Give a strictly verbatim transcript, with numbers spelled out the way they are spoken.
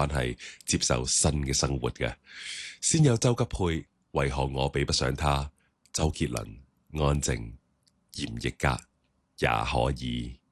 關係，接受新嘅生活嘅。先有周吉佩，為何我比不上他？周杰倫，安靜，嚴奕格也可以。